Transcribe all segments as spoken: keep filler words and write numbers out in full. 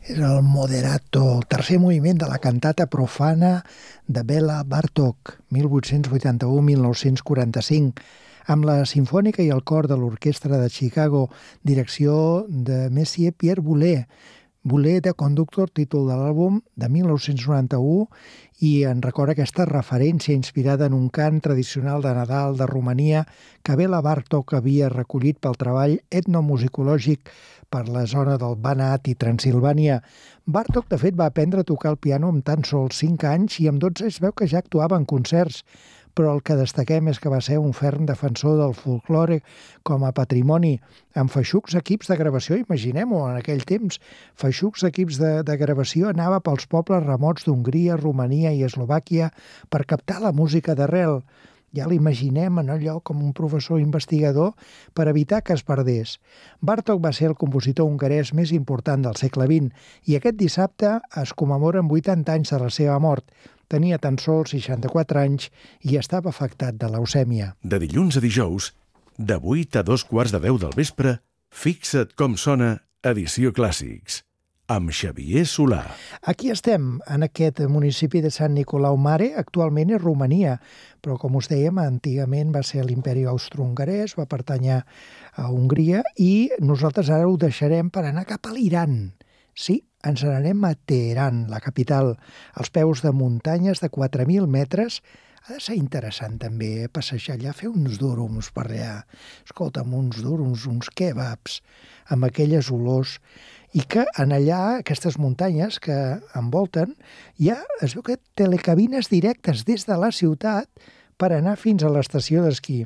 És el Moderato, el tercer moviment de la cantata profana de Bela Bartók, mil vuit-cents vuitanta-u a mil nou-cents quaranta-cinc, amb la Simfònica i el cor de l'Orquestra de Chicago, direcció de Monsieur Pierre Boulez. Boulez de Conductor, títol de l'àlbum de mil nou-cents noranta-u, i en recorda aquesta referència inspirada en un cant tradicional de Nadal de Romania que Bela Bartók havia recollit pel treball etnomusicològic per la zona del Banat i Transilvània. Bartók, de fet, va aprendre a tocar el piano amb tan sols cinc anys i amb dotze es veu que ja actuava en concerts, però el que destaquem és que va ser un ferm defensor del folklore com a patrimoni, amb feixucs equips de gravació, imaginem-ho, en aquell temps, feixucs equips de, de gravació anava pels pobles remots d'Hongria, Romania i Eslovàquia per captar la música d'arrel. Ja l'imaginem en allò com un professor investigador per evitar que es perdés. Bartók va ser el compositor hongarès més important del segle vint i aquest dissabte es commemoren vuitanta anys de la seva mort. Tenia tan sols seixanta-quatre anys i estava afectat de leucèmia. De dilluns a dijous, de vuit a dos quarts de deu del vespre, Fixa't com sona, edició Clàssics, amb Xavier Solà. Aquí estem, en aquest municipi de Sant Nicolau Mare, actualment és Romania, però com us dèiem, antigament va ser l'Imperi Austro-Hongarès, va pertànyer a Hongria, i nosaltres ara ho deixarem per anar cap a l'Iran. Sí, ens n'anem a Teheran, la capital, als peus de muntanyes de quatre mil metres. Ha de ser interessant també passejar allà, fer uns durums per allà. Escolta'm, uns durums, uns kebabs, amb aquelles olors. I que en allà, aquestes muntanyes que envolten, ja es veu que telecabines directes des de la ciutat per anar fins a l'estació d'esquí.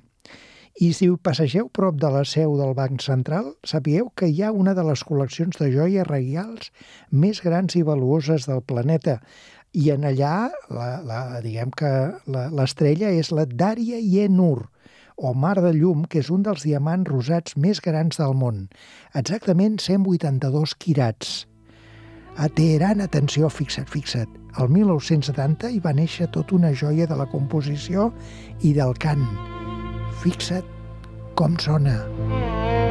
I si passegeu prop de la seu del Banc Central, sapieu que hi ha una de les col·leccions de joies reials més grans i valuoses del planeta. I en allà, la, la, diguem que l'estrella és la Darya i Nur, o Mar de Llum, que és un dels diamants rosats més grans del món. Exactament cent vuitanta-dos quirats. A Teheran, atenció, fixa't, fixa't, el mil nou-cents setanta hi va néixer tota una joia de la composició i del cant. Fixa't com sona.